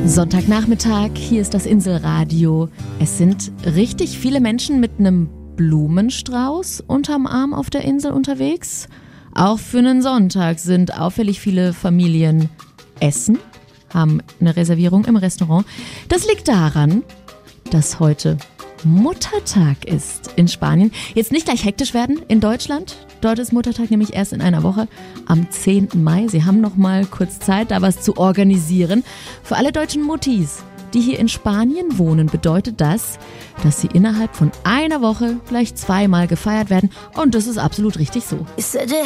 Sonntagnachmittag, hier ist das Inselradio. Es sind richtig viele Menschen mit einem Blumenstrauß unterm Arm auf der Insel unterwegs. Auch für einen Sonntag sind auffällig viele Familien essen, haben eine Reservierung im Restaurant. Das liegt daran, dass heute Muttertag ist in Spanien. Jetzt nicht gleich hektisch werden in Deutschland. Dort ist Muttertag nämlich erst in einer Woche am 10. Mai. Sie haben noch mal kurz Zeit, da was zu organisieren. Für alle deutschen Muttis, die hier in Spanien wohnen, bedeutet das, dass sie innerhalb von einer Woche gleich zweimal gefeiert werden. Und das ist absolut richtig so.